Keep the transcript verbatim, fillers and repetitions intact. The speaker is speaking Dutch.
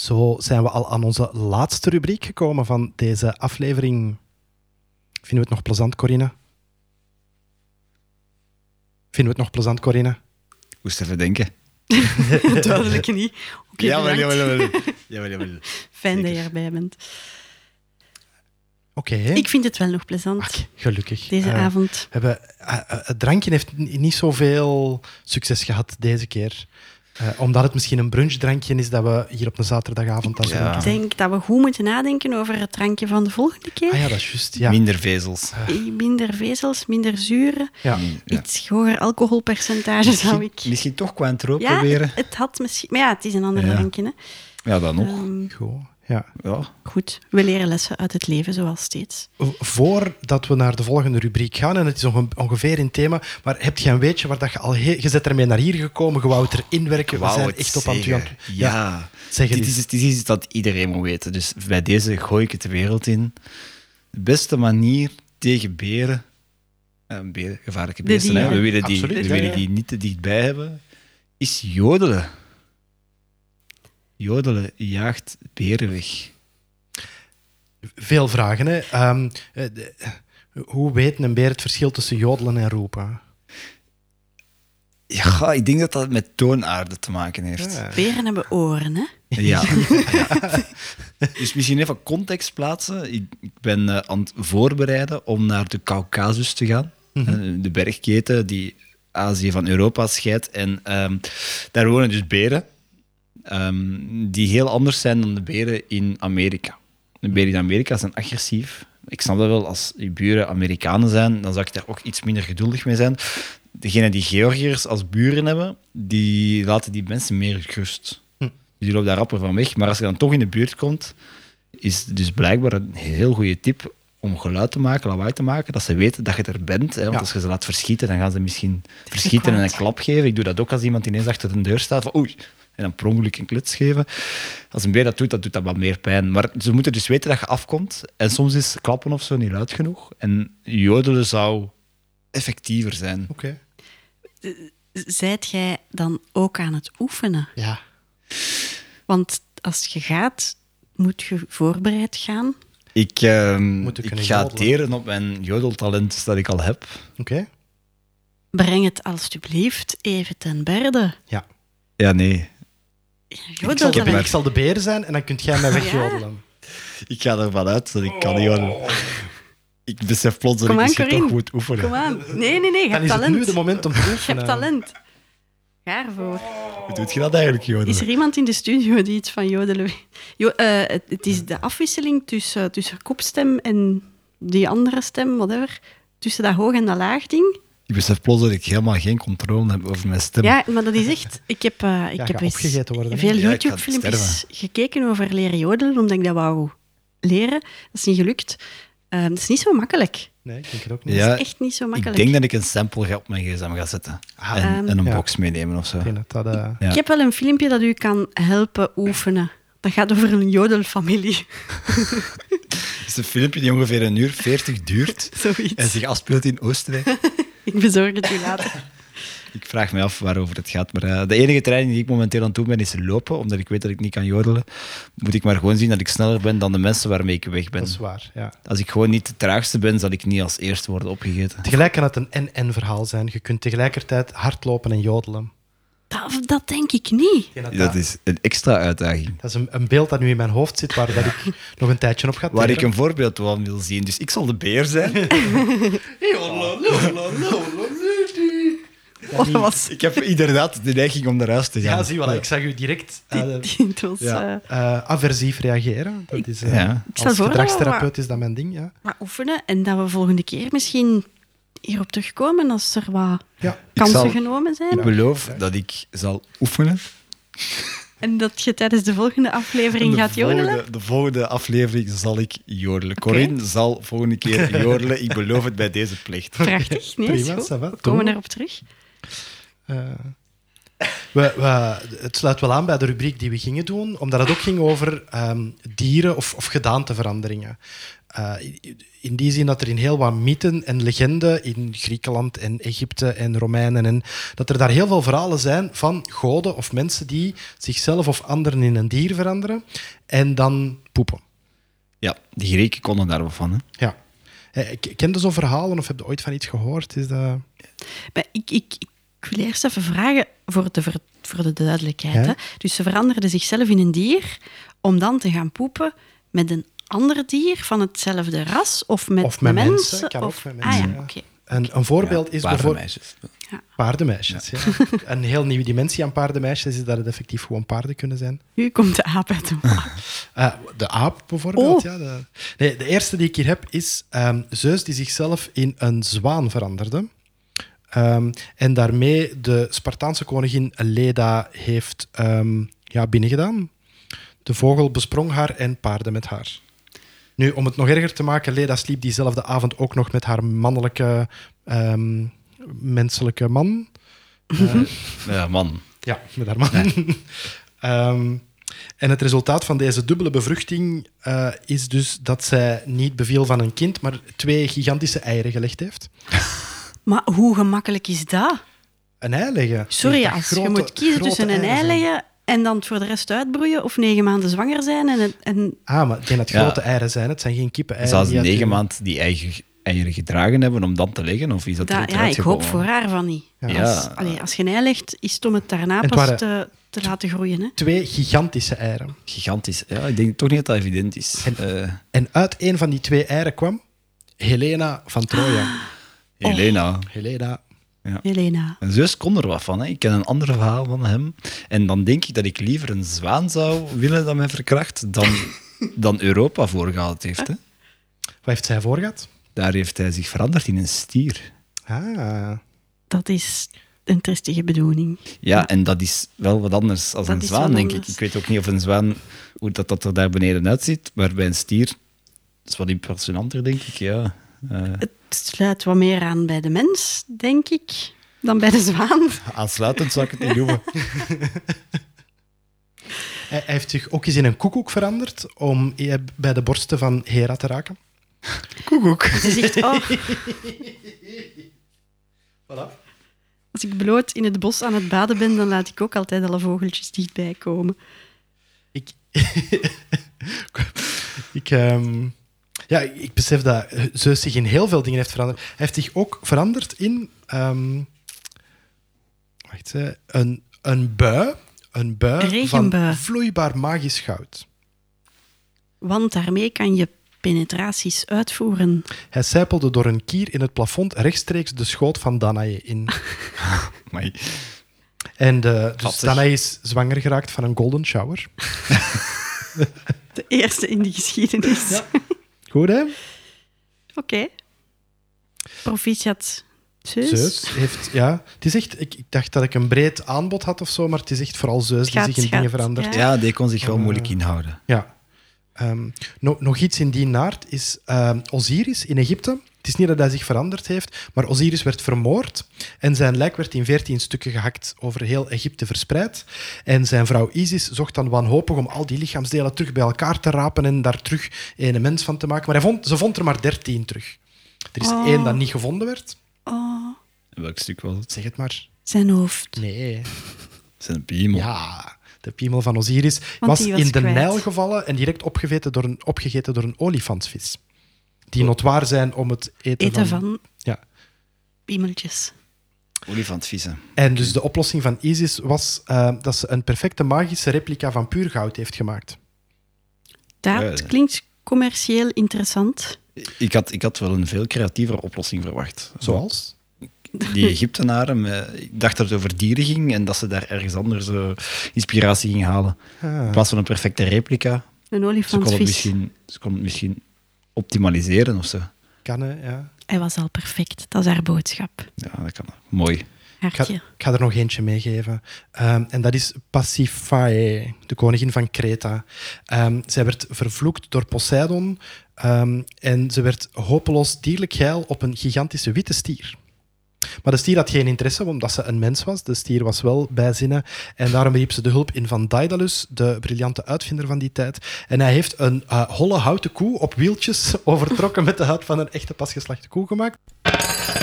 Zo zijn we al aan onze laatste rubriek gekomen van deze aflevering. Vinden we het nog plezant, Corinne? Vinden we het nog plezant, Corinne? Moest even denken. Duidelijk niet. Okay, jawel, jawel, jawel, jawel, jawel. Fijn Zeker. dat je erbij bent. Oké. Ik vind het wel nog plezant, Ach, gelukkig. deze Uh, avond. We hebben, uh, uh, het drankje heeft n- niet zoveel succes gehad deze keer. Uh, omdat het misschien een brunchdrankje is dat we hier op een zaterdagavond als Ja. Ik denk dat we goed moeten nadenken over het drankje van de volgende keer. Ah ja, dat is juist. Ja. Minder vezels. Minder vezels, minder zuren. Ja. Ja. Iets hoger alcoholpercentage zou ik... Misschien toch Cointreau Ja, proberen. het, het had misschien... Maar ja, het is een ander Ja. drankje. Hè. Ja, dan nog. Ehm, Goed. Ja. Ja. goed, we leren lessen uit het leven, zoals steeds. V- Voordat we naar de volgende rubriek gaan, en het is onge- ongeveer in thema, maar heb je een weetje waar dat je al... He- je bent ermee naar hier gekomen, je wou het erin werken, we Wou zijn het echt op aan het... zeggen. Ja. Ja. Zeg het Dit is, eens. dit is iets dat iedereen moet weten. Dus bij deze gooi ik het de wereld in. De beste manier tegen beren... eh, beren gevaarlijke De beesten, hè, dieren. we willen die, Absoluut, we ja, willen ja. die niet te dichtbij hebben, is jodelen. Jodelen jaagt beren weg. Veel vragen, hè. Um, eh, de- hoe weet een beer het verschil tussen jodelen en roepen? Ja, ik denk dat dat met toonaarden te maken heeft. Ja. Beren hebben oren, hè? Ja. Dus misschien even context plaatsen. Ik ik ben eh, aan het voorbereiden om naar de Caucasus te gaan. Mhm. Eh, De bergketen die Azië van Europa scheidt. En ehm, daar wonen dus beren ehm, die heel anders zijn dan de beren in Amerika. De beren in Amerika zijn agressief. Ik snap dat wel, als je buren Amerikanen zijn, dan zou ik daar ook iets minder geduldig mee zijn. Degenen die Georgiërs als buren hebben, die laten die mensen meer rust. Hm. Die lopen daar rapper van weg. Maar als je dan toch in de buurt komt, is het dus blijkbaar een heel goede tip om geluid te maken, lawaai te maken, dat ze weten dat je er bent. Hè? Want Ja. als je ze laat verschieten, dan gaan ze misschien verschieten en een kwaad. klap geven. Ik doe dat ook als iemand ineens achter de deur staat. Van, oei, en dan per ongeluk een klits geven. Als een beer dat doet, dat doet dat wat meer pijn. Maar ze moeten dus weten dat je afkomt. En soms is klappen of zo niet luid genoeg. En jodelen zou effectiever zijn. Oké. Zijt jij dan ook aan het oefenen? Ja. Want als je gaat, moet je voorbereid gaan. Ik, ehm, Moet u ik kunnen ga jodelen. teren op mijn jodeltalent dat ik al heb. Oké. Breng het alstublieft even ten berde. Ja. Ja, nee. Ik Jodel zal, de, dan. ik zal de beer zijn en dan kunt jij mij Ja. wegjodelen. Ik ga ervan uit dat ik kan jodelen. Ik besef plots dat Kom ik aan, misschien toch Corinne. moet oefenen. Kom aan. Nee, nee, nee, je Dan hebt is het talent. nu de moment om te Je oefenen. hebt talent. Ga ervoor. Hoe doet je dat eigenlijk, jodelen? Is er iemand in de studio die iets van jodelen weet? Jo, eh, het, het is de afwisseling tussen, tussen kopstem en die andere stem, whatever. Tussen dat hoog en dat laag ding. Ik besef plots dat ik helemaal geen controle heb over mijn stem. Ja, maar dat is echt... Ik heb, eh, ik Ja, heb ga eens opgegeten worden, hè? veel Ja, ik ga YouTube-filmpjes gekeken over leren jodelen, omdat ik dat wou leren. Dat is niet gelukt. Eh, dat is niet zo makkelijk. Nee, ik denk het ook niet. Ja, Dat is echt niet zo ik makkelijk. denk dat ik een sample ga op mijn gsm ga zetten. Ah, en, Ehm, en een ja. box meenemen of zo. Ik denk dat dat... eh, Ja. Ik heb wel een filmpje dat u kan helpen oefenen. Dat gaat over een jodelfamilie. Het is een filmpje die ongeveer een uur veertig duurt Zoiets. en zich afspeelt in Oostenrijk. Ik bezorg het u later. Ik vraag me af waarover het gaat. Maar uh, de enige training die ik momenteel aan het doen ben, is lopen. Omdat ik weet dat ik niet kan jodelen. Moet ik maar gewoon zien dat ik sneller ben dan de mensen waarmee ik weg ben. dat is waar, ja. Als ik gewoon niet de traagste ben, zal ik niet als eerste worden opgegeten. Tegelijk kan het een en-en verhaal zijn. Je kunt tegelijkertijd hardlopen en jodelen. Dat, dat denk ik niet. Ik denk dat, Dat dat, is een extra uitdaging. dat is een, een beeld dat nu in mijn hoofd zit, waar dat ik nog een tijdje op ga Waar ik teren. een voorbeeld van wil zien. Dus ik zal de beer zijn. Wat was... Ik heb inderdaad de neiging om naar huis te gaan. Ja, zie wel. Ik zag u direct uh, Het was... Ja. eh, uh, aversief reageren. Dat is, uh, Ja. stel als voor dat we gedragstherapeut is dat mijn ding, ja. maar oefenen en dat we volgende keer misschien hierop terugkomen als er wat Ja. kansen zal- genomen zijn. Ik beloof dat ik zal oefenen. En dat je tijdens de volgende aflevering de gaat jodelen. Volgende, de volgende aflevering zal ik jodelen. Corinne zal volgende keer jodelen. Ik beloof het bij deze plicht. Prachtig, nee, is Prima, goed. ça va, We komen toch? erop terug. Uh, we, we, het sluit wel aan bij de rubriek die we gingen doen, omdat het ook ging over um, dieren of, of gedaanteveranderingen. Uh, in die zin dat er in heel wat mythen en legenden in Griekenland en Egypte en Romeinen, en dat er daar heel veel verhalen zijn van goden of mensen die zichzelf of anderen in een dier veranderen en dan poepen. Ja, die Grieken konden daar wat van. Hè? Ja. Ken je zo'n verhalen of heb je ooit van iets gehoord? Is dat... Maar ik, ik, ik wil eerst even vragen voor de, voor de duidelijkheid. Ja? Hè? Dus ze veranderden zichzelf in een dier om dan te gaan poepen met een ander dier van hetzelfde ras of met, of met mensen? mensen. Kan of... ook met mensen. Ah ja, Ja. oké. Een, een voorbeeld Ja, is bijvoorbeeld... paardenmeisjes. Ja. Paardenmeisjes, ja. Een heel nieuwe dimensie aan paardenmeisjes is dat het effectief gewoon paarden kunnen zijn. Nu komt de aap uit de mouw. Uh, de aap bijvoorbeeld. Oh. Ja, de... Nee, de eerste die ik hier heb is um, Zeus die zichzelf in een zwaan veranderde. Um, en daarmee de Spartaanse koningin Leda heeft um, ja, binnengedaan. De vogel besprong haar en paarde met haar. Nu, om het nog erger te maken, Leda sliep diezelfde avond ook nog met haar mannelijke, um, menselijke man. Uh, Ja, man. ja, met haar man. Ja. um, en het resultaat van deze dubbele bevruchting uh, is dus dat zij niet beviel van een kind, maar twee gigantische eieren gelegd heeft. Maar hoe gemakkelijk is dat? Een ei leggen. Sorry, Ja, als grote- je moet kiezen grote tussen een eieren ei zijn. leggen en dan het voor de rest uitbroeien of negen maanden zwanger zijn en... en Ah, maar ik denk dat het Ja. grote eieren zijn. Het zijn geen kippen-eieren. Zou ze die uit negen hun- maanden die eigen eieren gedragen hebben om dan te leggen? Of is dat, dat, er ja, eruit ik hoop gekomen? voor haar van niet. Ja. Als, allee, als je een ei legt, is het om het daarna het pas waren- te, te laten groeien. Hè? Twee gigantische eieren. Gigantisch. Ja, ik denk toch niet dat dat evident is. Eh, En uit een van die twee eieren kwam Helena van Troja. Helena. Helena. Helena. En Zeus kon er wat van. Hè. Ik ken een ander verhaal van hem. En dan denk ik dat ik liever een zwaan zou willen dat mij verkracht dan, dan Europa voorgehaald heeft. Hè. Wat heeft zij voor gehad? Daar heeft hij zich veranderd in een stier. Ah. Dat is een tristige bedoeling. Ja, en dat is wel wat anders dan Dat een is zwaan, wat denk ik. anders. Ik weet ook niet of een zwaan, hoe dat, dat er daar beneden uitziet, maar bij een stier is wat impressionanter, denk ik. Ja. Eh, Het sluit wat meer aan bij de mens, denk ik, dan bij de zwaan. aansluitend zou ik het niet noemen. Hij hij heeft zich ook eens in een koekoek veranderd om eh, bij de borsten van Hera te raken. Koekoek. Ze zegt, oh, Voilà. als ik bloot in het bos aan het baden ben, dan laat ik ook altijd alle vogeltjes dichtbij komen. Ik, ik, um, ja, ik besef dat Zeus zich in heel veel dingen heeft veranderd. Hij heeft zich ook veranderd in um, wacht, hè, een, een bui, een bui Een regenbui. van vloeibaar magisch goud. Want daarmee kan je penetraties uitvoeren. Hij sijpelde door een kier in het plafond rechtstreeks de schoot van Danae in. Maar En de, dus Grappig. Danae is zwanger geraakt van een golden shower. De eerste in de geschiedenis. Ja. Goed, hè? Oké. Proficiat Zeus. Zeus heeft, ja. Het is echt, ik, ik dacht dat ik een breed aanbod had of zo, maar het is echt vooral Zeus die Schat, zich in schat, dingen verandert. ja. ja, die kon zich wel Eh, moeilijk inhouden. Ja. Um, no- nog iets in die naart is um, Osiris in Egypte. Het is niet dat hij zich veranderd heeft, maar Osiris werd vermoord en zijn lijk werd in veertien stukken gehakt over heel Egypte verspreid. En zijn vrouw Isis zocht dan wanhopig om al die lichaamsdelen terug bij elkaar te rapen en daar terug een mens van te maken. Maar hij vond, ze vond er maar dertien terug. Er is Oh. één dat niet gevonden werd. Oh, Welk stuk was het? Zeg het maar. zijn hoofd. Nee. Zijn piemel. Ja, de piemel van Osiris was, die was in de kwijt. Nijl gevallen en direct opgegeten door een, opgegeten door een olifantsvis. Die notwaar zijn om het eten, Eten van... van Ja. piemeltjes. Olifantvissen. En dus de oplossing van Isis was uh, dat ze een perfecte magische replica van puur goud heeft gemaakt. Dat Ja. klinkt commercieel interessant. Ik had, ik had wel een veel creatievere oplossing verwacht. Zoals? Die Egyptenaren, met- ik dacht dat het over dieren ging en dat ze daar ergens anders eh, inspiratie gingen halen. Ah. In plaats van een perfecte replica. Een Ze kon het olifantsvis. misschien, ze kon het misschien optimaliseren of zo. Kan, hè, ja. Hij was al perfect. Dat is haar boodschap. Ja, dat kan. Mooi. Ik ga, Hartje. ik ga er nog eentje meegeven. Um, en dat is Pasiphae, de koningin van Kreta. Um, zij werd vervloekt door Poseidon um, en ze werd hopeloos dierlijk geil op een gigantische witte stier. Maar de stier had geen interesse, omdat ze een mens was. De stier was wel bij zinnen. En daarom riep ze de hulp in van Daedalus, de briljante uitvinder van die tijd. En hij heeft een uh, holle houten koe op wieltjes overtrokken met de huid van een echte pasgeslachte koe gemaakt.